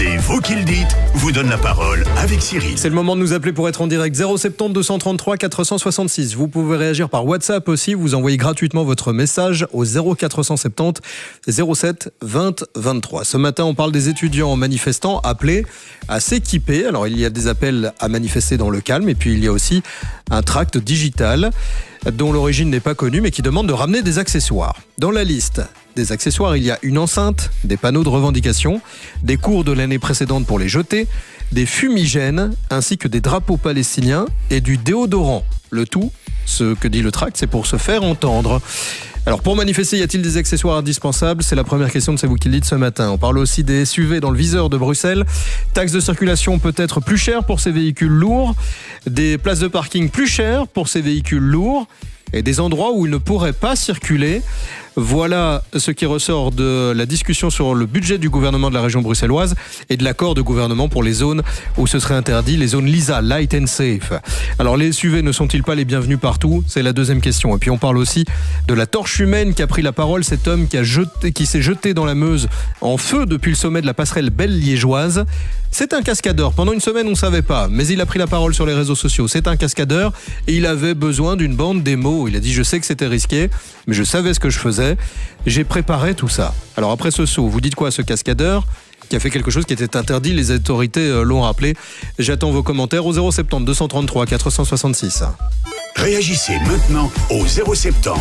C'est vous qui le dites, vous donne la parole avec Cyril. C'est le moment de nous appeler pour être en direct. 070 233 466. Vous pouvez réagir par WhatsApp aussi. Vous envoyez gratuitement votre message au 0470 07 20 23. Ce matin, on parle des étudiants manifestants appelés à s'équiper. Alors, il y a des appels à manifester dans le calme et puis il y a aussi un tract digital dont l'origine n'est pas connue mais qui demande de ramener des accessoires. Dans la liste des accessoires, il y a une enceinte, des panneaux de revendication, des cours de l'année précédente pour les jeter, des fumigènes ainsi que des drapeaux palestiniens et du déodorant. Le tout, ce que dit le tract, c'est pour se faire entendre. Alors pour manifester, y a-t-il des accessoires indispensables ? C'est la première question de C'est vous qui le dites ce matin. On parle aussi des SUV dans le viseur de Bruxelles. Taxe de circulation peut-être plus chère pour ces véhicules lourds. Des places de parking plus chères pour ces véhicules lourds. Et des endroits où ils ne pourraient pas circuler. Voilà ce qui ressort de la discussion sur le budget du gouvernement de la région bruxelloise et de l'accord de gouvernement pour les zones où ce serait interdit, les zones LISA, Light and Safe. Alors les SUV ne sont-ils pas les bienvenus partout ? C'est la deuxième question. Et puis on parle aussi de la torche humaine qu'a pris la parole, cet homme qui s'est jeté dans la Meuse en feu depuis le sommet de la passerelle Belle-Liégeoise. C'est un cascadeur. Pendant une semaine, on ne savait pas, mais il a pris la parole sur les réseaux sociaux. C'est un cascadeur et il avait besoin d'une bande démo. Il a dit « Je sais que c'était risqué, mais je savais ce que je faisais. J'ai préparé tout ça. » Alors après ce saut, vous dites quoi à ce cascadeur qui a fait quelque chose qui était interdit? Les autorités l'ont rappelé. J'attends vos commentaires au 070 233 466. Réagissez maintenant au 070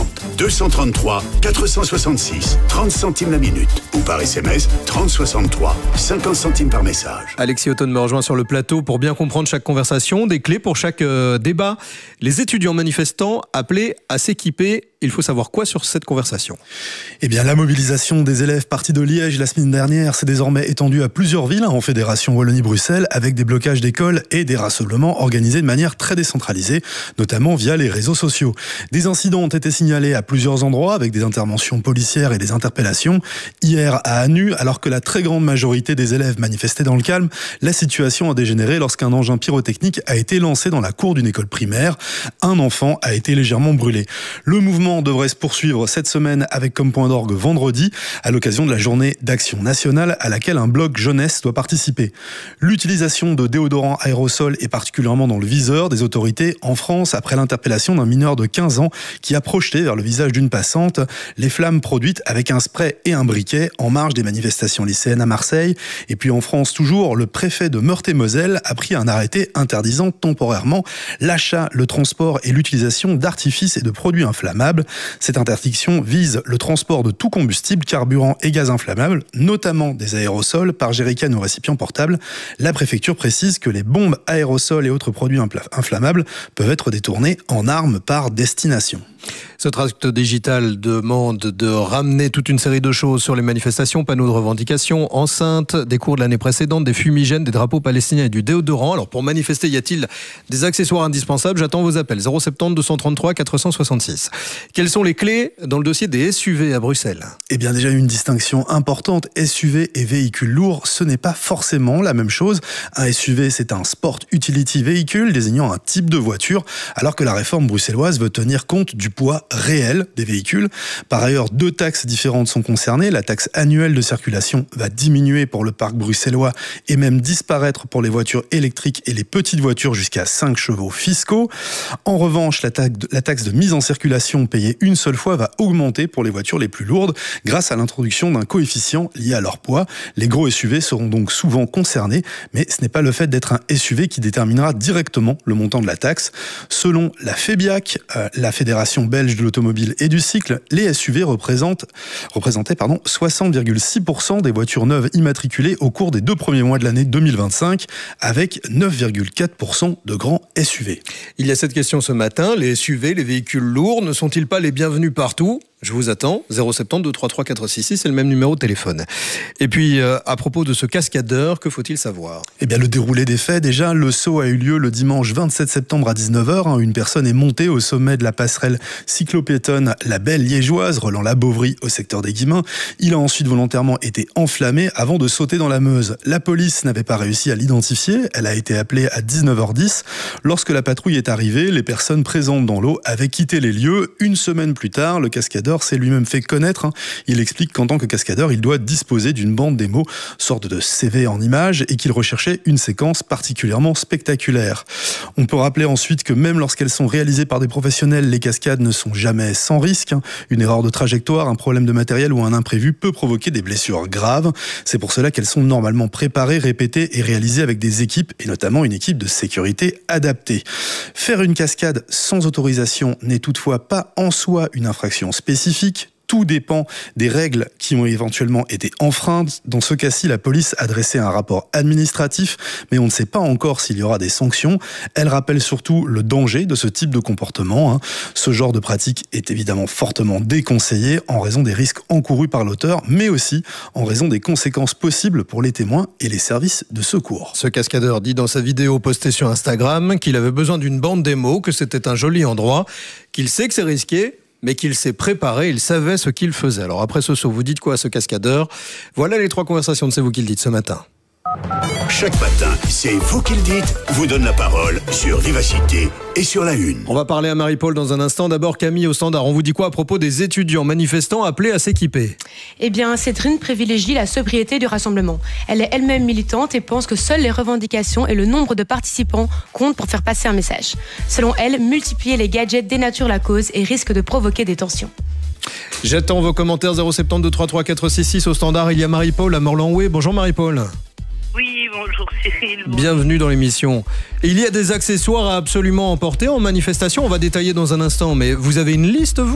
233 466, 30 centimes la minute, ou par SMS 3063, 50 centimes par message. Alexis Othon me rejoint sur le plateau pour bien comprendre chaque conversation, des clés pour chaque débat. Les étudiants manifestants appelés à s'équiper, il faut savoir quoi sur cette conversation? Eh bien, la mobilisation des élèves partis de Liège la semaine dernière s'est désormais étendue à plusieurs villes en Fédération Wallonie-Bruxelles, avec des blocages d'écoles et des rassemblements organisés de manière très décentralisée, notamment via les réseaux sociaux. Des incidents ont été signalés à plusieurs endroits avec des interventions policières et des interpellations. Hier à Anu, alors que la très grande majorité des élèves manifestaient dans le calme, la situation a dégénéré lorsqu'un engin pyrotechnique a été lancé dans la cour d'une école primaire. Un enfant a été légèrement brûlé. Le mouvement devrait se poursuivre cette semaine avec comme point d'orgue vendredi, à l'occasion de la journée d'action nationale à laquelle un bloc jeunesse doit participer. L'utilisation de déodorants aérosols est particulièrement dans le viseur des autorités en France après l'interpellation d'un mineur de 15 ans qui a projeté vers le visage d'une passante les flammes produites avec un spray et un briquet en marge des manifestations lycéennes à Marseille. Et puis en France toujours, le préfet de Meurthe-et-Moselle a pris un arrêté interdisant temporairement l'achat, le transport et l'utilisation d'artifices et de produits inflammables. Cette interdiction vise le transport de tout combustible, carburant et gaz inflammable, notamment des aérosols par jerrycan ou récipient portable. La préfecture précise que les bombes aérosols et autres produits inflammables peuvent être détournés en armes par destination. Ce tract digital demande de ramener toute une série de choses sur les manifestations, panneaux de revendication, enceintes, des cours de l'année précédente, des fumigènes, des drapeaux palestiniens et du déodorant. Alors pour manifester, y a-t-il des accessoires indispensables? J'attends vos appels. 070 233 466. Quelles sont les clés dans le dossier des SUV à Bruxelles? Eh bien déjà une distinction importante, SUV et véhicule lourd, ce n'est pas forcément la même chose. Un SUV, c'est un Sport Utility Vehicle désignant un type de voiture, alors que la réforme bruxelloise veut tenir compte du poids réel des véhicules. Par ailleurs, deux taxes différentes sont concernées. La taxe annuelle de circulation va diminuer pour le parc bruxellois et même disparaître pour les voitures électriques et les petites voitures jusqu'à 5 chevaux fiscaux. En revanche, la taxe de mise en circulation payée une seule fois va augmenter pour les voitures les plus lourdes grâce à l'introduction d'un coefficient lié à leur poids. Les gros SUV seront donc souvent concernés, mais ce n'est pas le fait d'être un SUV qui déterminera directement le montant de la taxe. Selon la FEBIAC, la Fédération belge de l'automobile et du cycle, les SUV représentaient 60,6% des voitures neuves immatriculées au cours des 2 premiers mois de l'année 2025, avec 9,4% de grands SUV. Il y a cette question ce matin, les SUV, les véhicules lourds, ne sont-ils pas les bienvenus partout ? Je vous attends, 070 233 466, c'est le même numéro de téléphone. Et puis, à propos de ce cascadeur, que faut-il savoir? Eh bien, le déroulé des faits, déjà, le saut a eu lieu le dimanche 27 septembre à 19h. Une personne est montée au sommet de la passerelle cyclopétonne La Belle-Liégeoise, reliant la Beauvrie au secteur des Guillemins. Il a ensuite volontairement été enflammé avant de sauter dans la Meuse. La police n'avait pas réussi à l'identifier. Elle a été appelée à 19h10. Lorsque la patrouille est arrivée, les personnes présentes dans l'eau avaient quitté les lieux. Une semaine plus tard, le cascadeur cascadeur s'est lui-même fait connaître. Il explique qu'en tant que cascadeur, il doit disposer d'une bande démo, sorte de CV en images, et qu'il recherchait une séquence particulièrement spectaculaire. On peut rappeler ensuite que même lorsqu'elles sont réalisées par des professionnels, les cascades ne sont jamais sans risque. Une erreur de trajectoire, un problème de matériel ou un imprévu peut provoquer des blessures graves. C'est pour cela qu'elles sont normalement préparées, répétées et réalisées avec des équipes, et notamment une équipe de sécurité adaptée. Faire une cascade sans autorisation n'est toutefois pas en soi une infraction spécifique. Tout dépend des règles qui ont éventuellement été enfreintes. Dans ce cas-ci, la police a dressé un rapport administratif, mais on ne sait pas encore s'il y aura des sanctions. Elle rappelle surtout le danger de ce type de comportement. Ce genre de pratique est évidemment fortement déconseillé en raison des risques encourus par l'auteur, mais aussi en raison des conséquences possibles pour les témoins et les services de secours. Ce cascadeur dit dans sa vidéo postée sur Instagram qu'il avait besoin d'une bande démo, que c'était un joli endroit, qu'il sait que c'est risqué, mais qu'il s'est préparé, il savait ce qu'il faisait. Alors après ce saut, vous dites quoi à ce cascadeur? Voilà les 3 conversations de C'est vous qui le dites ce matin. Chaque matin, C'est vous qui le dites, vous donne la parole sur Vivacité et sur La Une. On va parler à Marie-Paul dans un instant. D'abord Camille au standard, on vous dit quoi à propos des étudiants manifestants appelés à s'équiper? Eh bien, Cédrine privilégie la sobriété du rassemblement. Elle est elle-même militante et pense que seules les revendications et le nombre de participants comptent pour faire passer un message. Selon elle, multiplier les gadgets dénature la cause et risque de provoquer des tensions. J'attends vos commentaires 072 33 466 au standard. Il y a Marie-Paul à Morlanoué. Bonjour Marie-Paul. Oui, bonjour Cyril. Bienvenue dans l'émission. Il y a des accessoires à absolument emporter en manifestation, on va détailler dans un instant, mais vous avez une liste, vous ?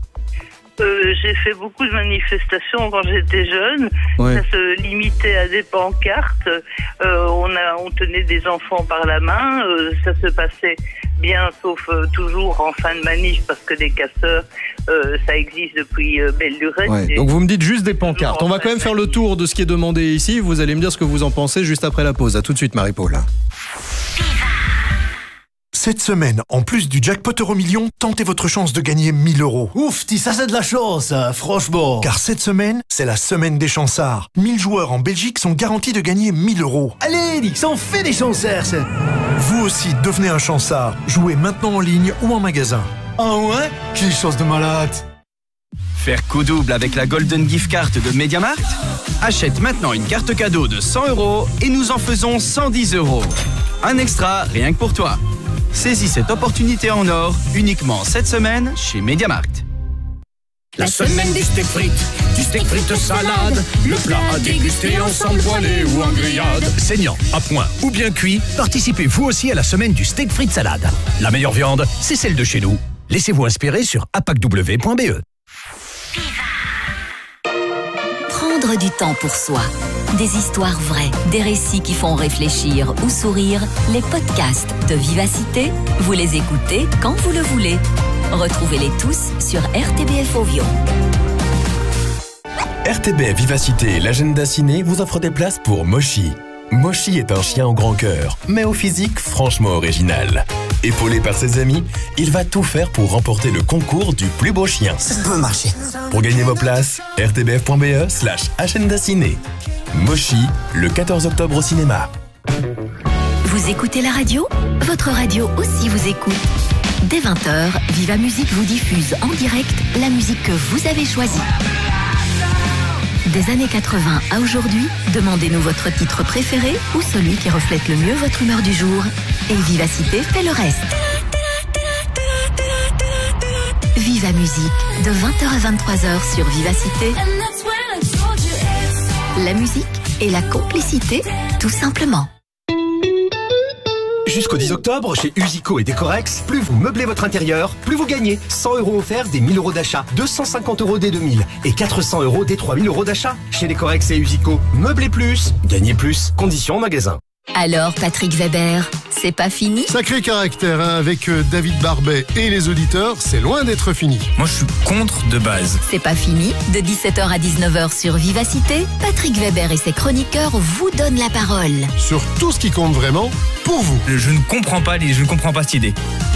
J'ai fait beaucoup de manifestations quand j'étais jeune. Ouais. Ça se limitait à des pancartes. On tenait des enfants par la main. Ça se passait bien, sauf toujours en fin de manif, parce que des casseurs, ça existe depuis belle lurette. Ouais. Donc vous me dites juste des pancartes. On va quand même faire le tour de ce qui est demandé ici. Vous allez me dire ce que vous en pensez juste après la pause. À tout de suite, Marie-Paul. Cette semaine, en plus du jackpot Euromillion, tentez votre chance de gagner 1000 €. Ouf, ça c'est de la chance, franchement. Car cette semaine, c'est la semaine des chansards. 1000 joueurs en Belgique sont garantis de gagner 1000 €. Allez, Nix, on fait des chansards, ça. Vous aussi, devenez un chansard. Jouez maintenant en ligne ou en magasin. Ah ouais? Quelle chance de malade. Faire coup double avec la Golden Gift Card de MediaMarkt? Achète maintenant une carte cadeau de 100 € et nous en faisons 110 €. Un extra rien que pour toi. Saisis cette opportunité en or uniquement cette semaine chez MediaMarkt. La semaine des steak frites salade, le plat à déguster ensemble poêlé ou en grillade. Saignant, à point ou bien cuit, participez vous aussi à la semaine du steak frites salade. La meilleure viande, c'est celle de chez nous. Laissez-vous inspirer sur apacw.be. Prendre du temps pour soi. Des histoires vraies, des récits qui font réfléchir ou sourire. Les podcasts de Vivacité, vous les écoutez quand vous le voulez. Retrouvez-les tous sur RTBF Ovio. RTBF Vivacité et l'agenda ciné vous offrent des places pour Moshi. Moshi est un chien au grand cœur, mais au physique franchement original. Épaulé par ses amis, il va tout faire pour remporter le concours du plus beau chien. Ça peut marcher. Pour gagner vos places, rtbf.be/agenda ciné. Moshi, le 14 octobre au cinéma. Vous écoutez la radio? Votre radio aussi vous écoute. Dès 20h, Viva Musique vous diffuse en direct la musique que vous avez choisie. Des années 80 à aujourd'hui, demandez-nous votre titre préféré ou celui qui reflète le mieux votre humeur du jour. Et Vivacité fait le reste. Viva Musique, de 20h à 23h sur Vivacité. La musique et la complicité, tout simplement. Jusqu'au 10 octobre, chez Usico et Décorex, plus vous meublez votre intérieur, plus vous gagnez. 100 € offerts des 1000 € d'achat, 250 € des 2000 et 400 € des 3000 € d'achat. Chez Décorex et Usico, meublez plus, gagnez plus. Conditions en magasin. Alors, Patrick Weber, c'est pas fini? Sacré caractère, hein, avec David Barbet et les auditeurs, c'est loin d'être fini. Moi, je suis contre de base. C'est pas fini. De 17h à 19h sur Vivacité, Patrick Weber et ses chroniqueurs vous donnent la parole. Sur tout ce qui compte vraiment, pour vous. Je ne comprends pas cette idée.